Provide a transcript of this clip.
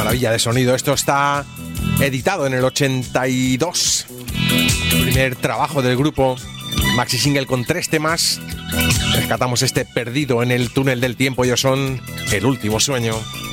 maravilla de sonido. Esto está editado en el 82. Primer trabajo del grupo. Maxi single con 3 temas. Rescatamos este Perdido en el túnel del tiempo. Ellos son El Último Sueño.